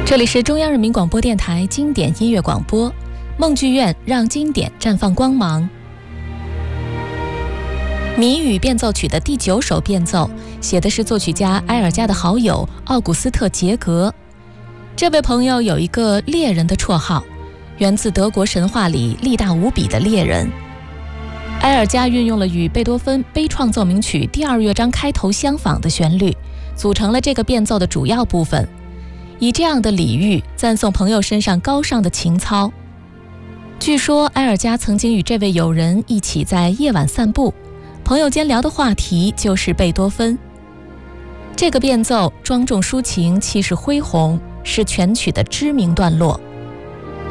这里是中央人民广播电台经典音乐广播，梦剧院让经典绽放光芒。谜语变奏曲的第9首变奏写的是作曲家埃尔加的好友奥古斯特·杰格。这位朋友有一个猎人的绰号，源自德国神话里力大无比的猎人。埃尔加运用了与贝多芬悲怆奏鸣曲第2乐章开头相仿的旋律，组成了这个变奏的主要部分，以这样的礼遇赞颂朋友身上高尚的情操。据说埃尔加曾经与这位友人一起在夜晚散步，朋友间聊的话题就是贝多芬。这个变奏庄重抒情，气势恢宏，是全曲的知名段落。